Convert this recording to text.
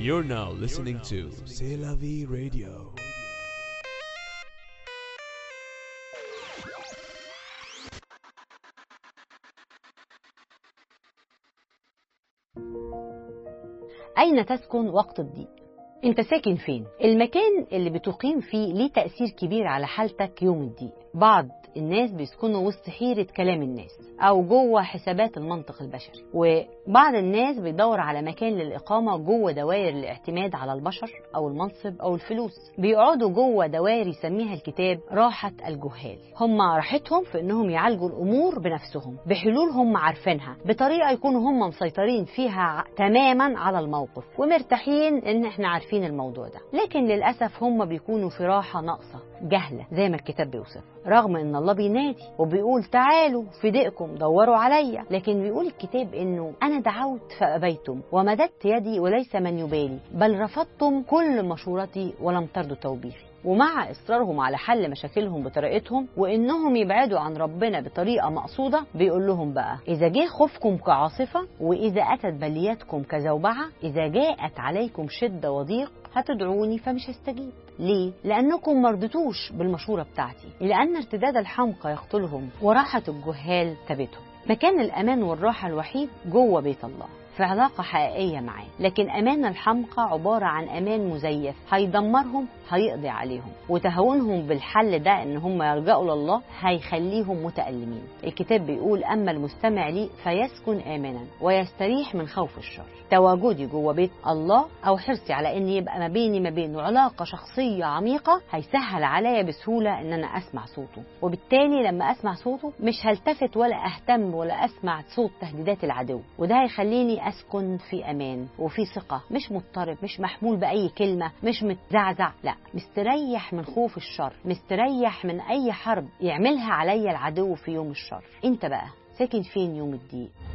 You're now listening to C'est la vie radio. أين تسكن وقت الضيق؟ أنت ساكن فين؟ المكان اللي بتقيم فيه ليه تأثير كبير على حالتك يوم الضيق. بعض الناس بيسكنوا وسط حيرة كلام الناس أو جوه حسابات المنطق البشري، وبعض الناس بيدور على مكان للإقامة جوه دوائر الاعتماد على البشر أو المنصب أو الفلوس. بيقعدوا جوه دوائر يسميها الكتاب راحة الجهال. هم راحتهم في إنهم يعالجوا الأمور بنفسهم بحلول هم عارفينها، بطريقة يكونوا هم مسيطرين فيها تماما على الموقف ومرتاحين إن إحنا عارفين الموضوع ده. لكن للأسف هم بيكونوا في راحة ناقصة جهلة زي ما الكتاب بيوصف، رغم إن الله بينادي وبيقول تعالوا في ضيقكم دوروا عليا. لكن بيقول الكتاب إنه أنا دعوت فأبيتم ومددت يدي وليس من يبالي، بل رفضتم كل مشورتي ولم ترضوا توبيخي. ومع إصرارهم على حل مشاكلهم بطريقتهم وإنهم يبعدوا عن ربنا بطريقة مقصودة، بيقول لهم بقى إذا جه خوفكم كعاصفة، وإذا أتت بلياتكم كزوبعة، إذا جاءت عليكم شدة وضيق هتدعوني فمش هستجيب. ليه؟ لأنكم مرضتوش بالمشورة بتاعتي، لأن ارتداد الحمقى يقتلهم وراحة الجهال تبتهم. مكان الأمان والراحة الوحيد جوه بيت الله، في علاقة حقيقية معاه. لكن أمان الحمقى عبارة عن أمان مزيف هيدمرهم، هيقضي عليهم، وتهاونهم بالحل ده إن هم يلجأوا لله هيخليهم متألمين. الكتاب بيقول أما المستمع لي فيسكن آمنا ويستريح من خوف الشر. تواجدي جوه بيت الله أو حرصي على إن يبقى ما بيني ما بينه علاقة شخصية عميقة هيسهل عليا بسهولة إن أنا أسمع صوته، وبالتالي لما أسمع صوته مش هلتفت ولا أهتم ولا أسمع صوت تهديدات العدو، وده هيخليني أسكن في أمان وفي ثقة، مش مضطرب، مش محمول بأي كلمة، مش متزعزع، لا، مستريح من خوف الشر، مستريح من أي حرب يعملها عليا العدو في يوم الشر. أنت بقى ساكن فين يوم الضيق؟